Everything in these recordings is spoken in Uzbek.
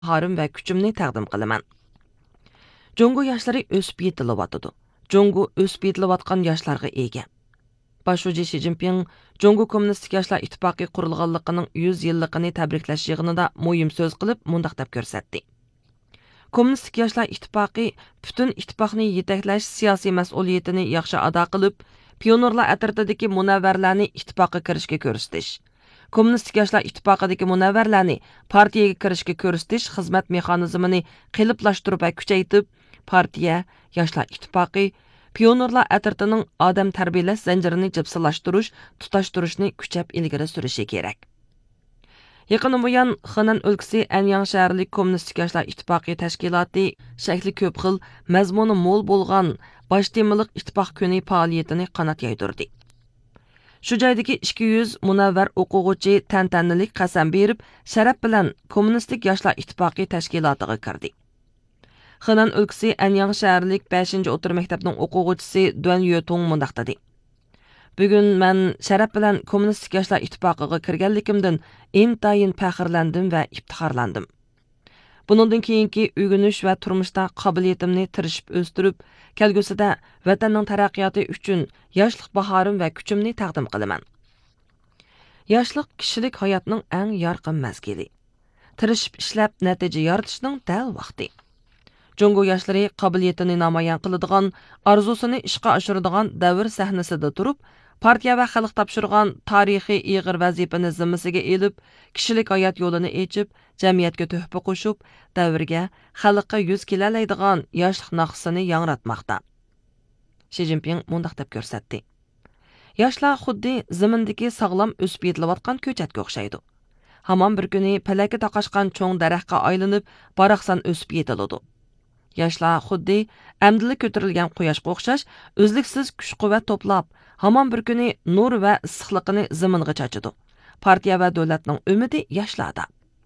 bahorim va kuchimni taqdim qilaman. Jungo yoshlari o'sib yetilyotdi. Jungo o'sib yetilayotgan yoshlarga ega. Başuji Xi Jinping Jungo Kommunistik Yoshlar Ittifoqi qurilganligining 100 yilligini tabriklash yig'inida muhim so'z qilib, mundaq deb ko'rsatdi. Kommunistik Yoshlar Ittifoqi butun ittifoqni yetaklash siyosiy mas'uliyatini yaxshi ado qilib, pionerlar atrofidagi munavvarlarni ittifoqqa kirishga ko'rsatish. Kommunistik Yoshlar Ittifoqidagi munavvarlarni partiyaga kirishga ko'rsatish xizmat mexanizmini qiliblashtırib va kuchaytirib, partiya, Yoshlar Ittifoqi pionerlar atrofitining odam tarbiyalash zanjirini jipsilashtirish, tutashtirishni kuchab ilgari surishi kerak. Yaqin buyon Xenan o'lkasi Anyang shaharlik Kommunistik Yoshlar Ittifoqi tashkiloti shakli ko'p xil, mazmuni mo'l bo'lgan bosh temiliq ittifoq kuni faoliyatini qanot yaydirdi. Shu joydagi 200 munavvar o'quvchi tantanalik qasam berib, sharaf bilan Kommunistik Yoshlar Ittifoqi tashkilotiga kirdi. Xenan o'lkasi Anyang shaharlik 5-o'rta maktabning o'quvchisi Duan Yotong mundaq dedi. Bugun men sharaf bilan Kommunistik Yoshlar Ittifoqiga kirganligimdan intayin faxrlandim va iftixorlandim. Bundan keyingi o'rganish va turmushda qobiliyatimni tirishib o'stirib, kelgusida vatanning taraqqiyoti uchun yoshlik bahorim va kuchimni taqdim qilaman. Yoshlik kishilik hayotning eng yorqin mazgili. Tirishib ishlab natija yoritishning dal vaqti. Jungo yoshlari qobiliyatini namoyon qiladigan, orzusini ishga oshiradigan davr sahnasida turib, partiya va xalq topshirgan tarixiy ig'ir vazifani zimmasiga elib, kishilik hayot yo'lini echib, jamiyatga tuhfa qo'shib, davrga, xalqqa yuz kelalaydigan yoshlik naqsini yangratmoqda. Xi Jinping mundaq deb ko'rsatdi. Yoshlar xuddi zimindagi sog'lom o'sib yetilayotgan ko'chatga o'xshaydi. Hamon bir kuni palakka taqashgan cho'ng daraxtga aylanib, baraqsan o'sib yetiladi. Yoshlar xuddi amdili ko'tarilgan quyoshga o'xshash, o'zliksiz kuch-quvvat to'plab, hamon bir kuni nur va issiqlikni zaminga chachidi. Partiya va davlatning umidi yoshlarda.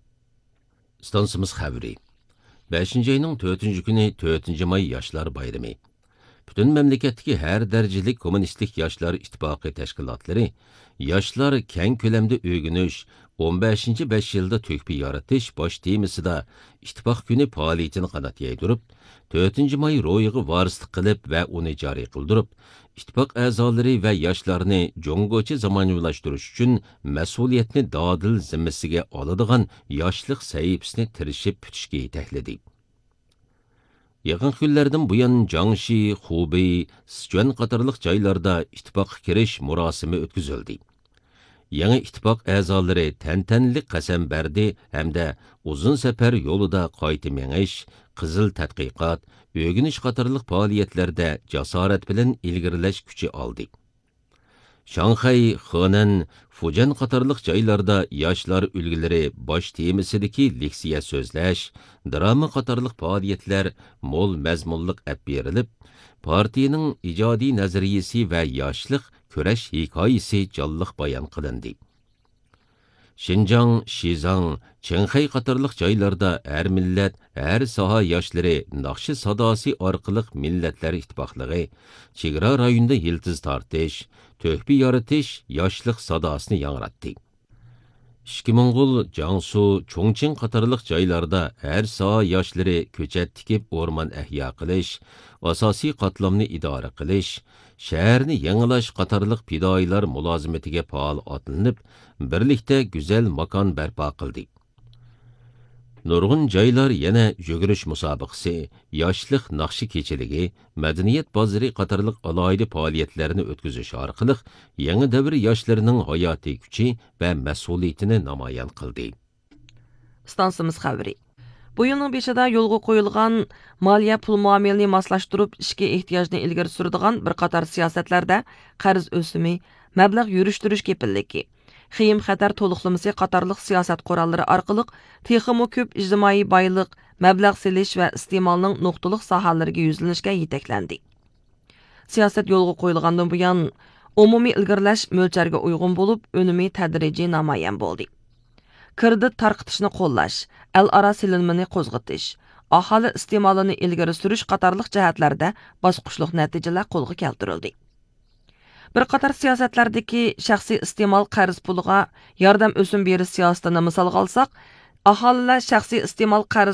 Stansimiz xabari. 5-ayning 4-kuni 4-may yoshlar bayrami. Bütün memleketdagi har darajalik kommunistik yoshlar ittifoqi tashkilotlari yoshlar keng ko'lamda o'rganish 15-5 yilda to'kpi yaratish bosh temasida ittifoq kuni faoliyatini qanot yaydirib, 4-may ro'yiga varislik qilib va uni joriy qildirib, ittifoq a'zolari va yoshlarni jongochi zamonaviylashtirish uchun mas'uliyatni dodil zimmasiga oladigan yoshlik sahifasini tirishib putishga yetakladi. Yaqin kunlardan buyon Jiangxi, Hubei, Sichuan qatorliq joylarda ittifoqqa kirish murosimi o'tkazildi. Yangi ittifoq a'zolari tantanli qasam berdi hamda uzun safar yo'lida qayta mengish, qizil tadqiqot, o'rganish qatorliq faoliyatlarda jasorat bilan ilgirlash kuchi oldi. Shanxay, Henan, Fujian qatorliq joylarda yoshlar ulgilari bosh temasidagi leksiya so'zlash, drama qatorliq faoliyatlar mo'l mazmunliq ap berilib, partiyaning ijodiy nazariyasi va yoshlik kurash hikoyasi jonliq bayon qilindi. Xinjiang, Shizang, Qinghai qatorliq joylarda har millat, har soha yoshlari naqshi sadosi orqali millatlar ittifoqligi, chegara rayonida yiltiz tortish, to'hpi yoritish yoshlik sadosini yangratdi. Ishki Mong'ol, Jiangsu, Chongqing qatorliq joylarda har soha yoshlari ko'chat tikib o'rmon ahyo qilish, asosiy qatlamni idora qilish, shaharni yangilash qatorliq fidoyilar mulozimatiga faol otlanib, birlikda go'zal makon barpo qildi. Nurg'un joylar yana yugurish musobaqasi, yoshlik naqshi kechiligi, madaniyat bozori qatorliq alohida faoliyatlarni o'tkazish orqali yangi davr yoshlarining hayotiy kuchi va mas'uliyatini namoyon qildi. Stansimiz xabari. Bu yilning 5-ida yo'lga qo'yilgan moliya pul muomalini moslashtirib, ishga ehtiyojni ilgari suradigan bir qator siyosatlarda qarz o'simi, mablag' yurishtirish kepilligi, xiyim xatar to'liqlamasi qatorliq siyosat qo'rallari orqali texmo ko'p ijtimoiy boylik, mablag' selish va iste'molning nuqtaliq sohalariga yuzlanishga yetaklandi. Siyosat yo'lga qo'yilgandan buyon umumiy ilgirlash mo'lcharga uyg'un bo'lib, unumi tadrijiy namoyon bo'ldi. Kredit tarqitishni qo'llash, al-ara silinmani qo'zg'atish, aholi iste'molini ilgari surish qatorliq jihatlarda bosqichliq natijalar qo'lga keltirildi. Bir qator siyosatlardagi shaxsiy iste'mol qarz puliga yordam o'sim berish siyosatini misol olsak, aholilar shaxsiy iste'mol qarz